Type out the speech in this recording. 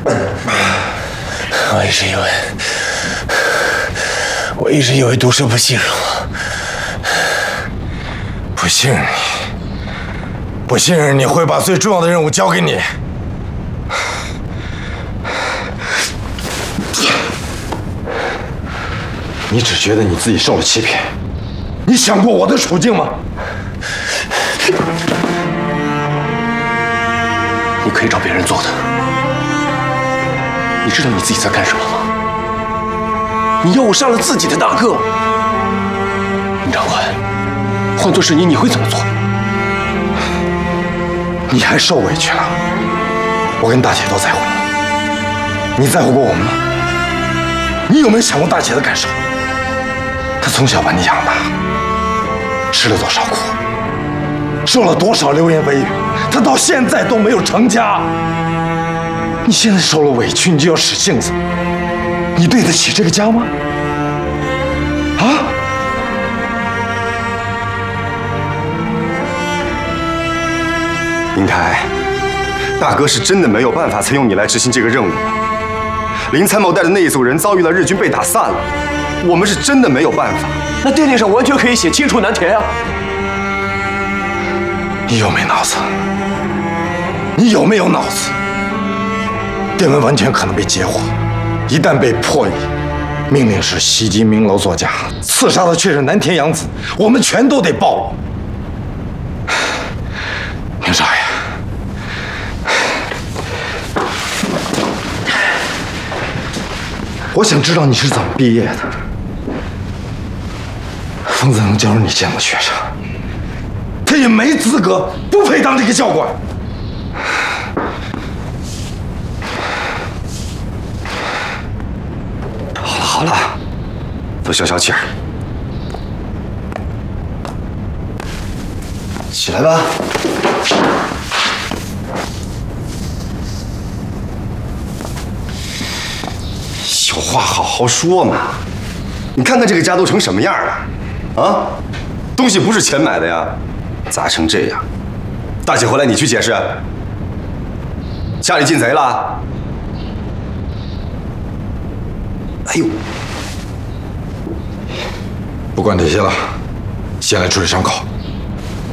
我一直以为毒蛇不信任我， 不信任你，不信任你会把最重要的任务交给你。你只觉得你自己受了欺骗，你想过我的处境吗？ 你可以找别人做的。你知道你自己在干什么吗？你要我杀了自己的大哥。林长官，换做是你，你会怎么做？ 你还受委屈了？我跟大姐都在乎你，你在乎过我们吗？你有没有想过大姐的感受？她从小把你养大，吃了多少苦，受了多少流言蜚语，她到现在都没有成家。你现在受了委屈，你就要使性子，你对得起这个家吗？啊？ 林台，大哥是真的没有办法才用你来执行这个任务的。林参谋带的那一组人遭遇了日军被打散了，我们是真的没有办法。 那电令上完全可以写清除南田啊！ 你有没脑子？你有没有脑子？电文完全可能被截获，一旦被破译，命令是袭击明楼作假，刺杀的却是南田洋子，我们全都得报。宁少爷，我想知道你是怎么毕业的。冯子能教授你这样的学生，他也没资格，不配当这个教官。 好了，都消消气儿，起来吧。有话好好说嘛！你看看这个家都成什么样了，啊？东西不是钱买的呀，砸成这样，大姐回来你去解释。家里进贼了？哎呦！ 不管这些了，先来处理伤口。